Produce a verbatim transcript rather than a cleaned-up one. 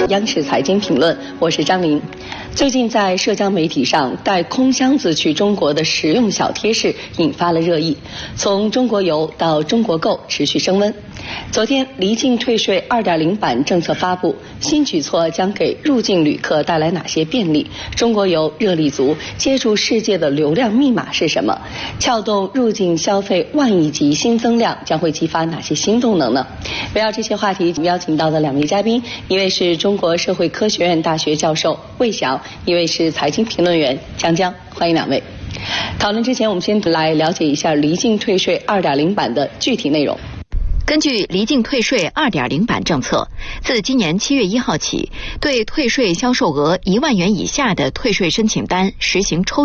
央视财经评论，我是张琳。最近在社交媒体上，带空箱子去中国的实用小贴士引发了热议，从中国游到中国购持续升温。昨天，离境退税 二点零 版政策发布，新举措将给入境旅客带来哪些便利？中国游热力足，接触世界的流量密码是什么？撬动入境消费万亿级新增量将会激发哪些新动能呢？围绕这些话题，邀请到的两位嘉宾，一位是中国社会科学院大学教授魏晓，一位是财经评论员江江，欢迎两位。讨论之前，我们先来了解一下离境退税 二点零 版的具体内容。 根据离境退税 二点零 版政策，自今年七月一号起，对退税销售额一万元以下的退税申请单实行抽